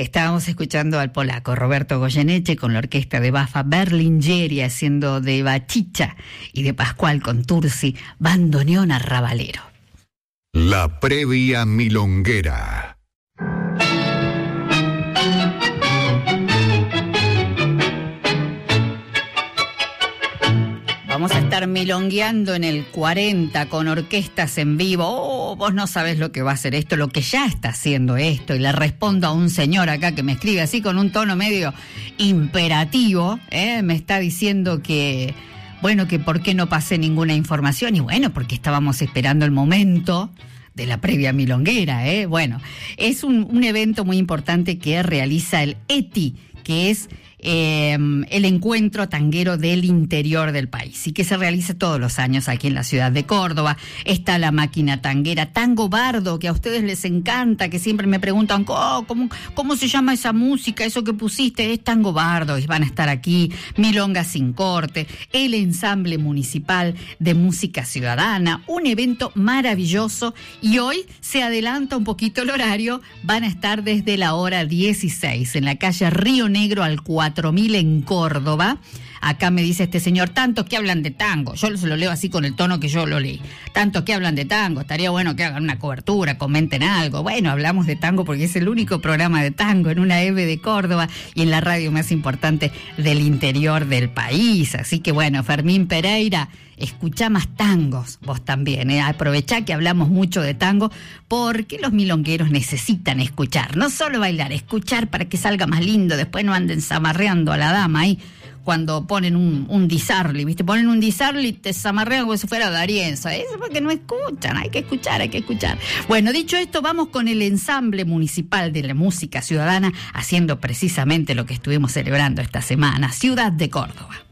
Estábamos escuchando al polaco Roberto Goyeneche con la orquesta de Baffa Berlinghieri haciendo de Bachicha y de Pascual Contursi bandoneón arrabalero. La previa milonguera. Vamos a estar milongueando en el 40 con orquestas en vivo. Oh, vos no sabés lo que va a hacer esto, lo que ya está haciendo esto. Y le respondo a un señor acá que me escribe así con un tono medio imperativo. Me está diciendo que, bueno, que por qué no pasé ninguna información. Y bueno, porque estábamos esperando el momento de la previa milonguera. Bueno, es un evento muy importante que realiza el ETI, que es el encuentro tanguero del interior del país y que se realiza todos los años aquí en la ciudad de Córdoba. Está la máquina tanguera Tango Bardo, que a ustedes les encanta, que siempre me preguntan ¿cómo se llama esa música? Eso que pusiste es Tango Bardo, y van a estar aquí. Milonga sin corte, el ensamble municipal de música ciudadana, un evento maravilloso, y hoy se adelanta un poquito el horario. Van a estar desde la hora 16 en la calle Río Negro al 4000 en Córdoba. Acá me dice este señor, tantos que hablan de tango. Yo se lo leo así con el tono que yo lo leí. Tantos que hablan de tango, estaría bueno que hagan una cobertura, comenten algo. Bueno, hablamos de tango porque es el único programa de tango en una EVE de Córdoba y en la radio más importante del interior del país. Así que bueno, Fermín Pereira, escuchá más tangos vos también. Aprovechá que hablamos mucho de tango, porque los milongueros necesitan escuchar. No solo bailar, escuchar para que salga más lindo. Después no anden zamarreando a la dama ahí cuando ponen un disarli, ¿viste? Ponen un disarli y te zamarrean como si fuera Darienza. Eso porque no escuchan, hay que escuchar. Bueno, dicho esto, vamos con el ensamble municipal de la música ciudadana, haciendo precisamente lo que estuvimos celebrando esta semana, Ciudad de Córdoba.